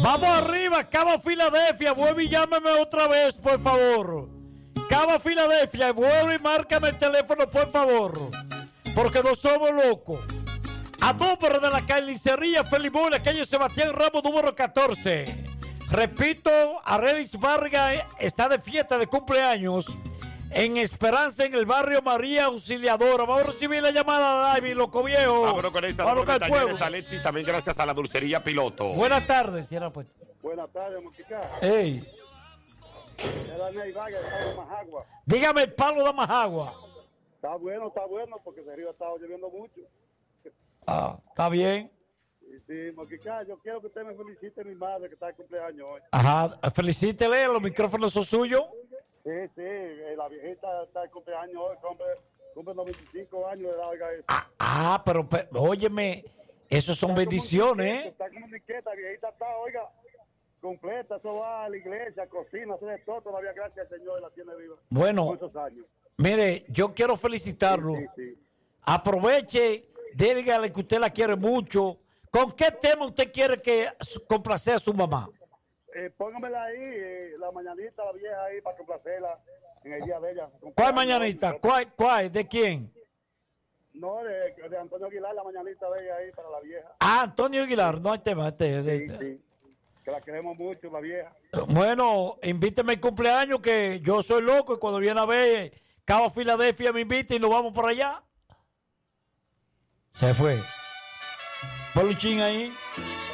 Vamos arriba, Cava Filadelfia. Vuelve y llámame otra vez, por favor. Cava Filadelfia, vuelve y márcame el teléfono, por favor. Porque no somos locos. A nombre de la carnicería Felimón, calle Sebastián Ramos, número 14. Repito, Arelis Vargas está de fiesta de cumpleaños en Esperanza, en el barrio María Auxiliadora. Vamos a recibir la llamada de David, loco viejo. Vámonos con esta. Vámonos con Talleres Alexis, también gracias a la dulcería Piloto. Buenas tardes, cierra pues. Buenas tardes, Moquicá. Ey. Dígame el palo de Majagua. Está bueno, porque de arriba ha estado lloviendo mucho. Ah, está bien. Sí, Moquicá, yo quiero que usted me felicite a mi madre que está de cumpleaños hoy. Ajá, felicítele, los micrófonos son suyos. Sí, la viejita está de cumpleaños hoy, cumple 95 años de edad, oiga eso. Pero óyeme, esos son bendiciones, Está como niqueta, viejita está, oiga, completa, eso va a la iglesia, cocina, hace de todo, todavía gracias al Señor la tiene viva. Bueno, muchos años. Mire, yo quiero felicitarlo. Sí. Aproveche, dígale que usted la quiere mucho. ¿Con qué tema usted quiere que complacer a su mamá? Póngamela ahí, la mañanita, la vieja ahí, para complacerla en el día de ella. ¿Cuál mañanita? ¿Cuál? ¿De quién? No, de Antonio Aguilar, la mañanita de ella ahí para la vieja. Antonio Aguilar, no hay tema. Sí, que la queremos mucho, la vieja. Bueno, invíteme el cumpleaños, que yo soy loco y cuando viene a ver Cabo Filadelfia me invita y nos vamos por allá. Se fue. Poluchín ahí.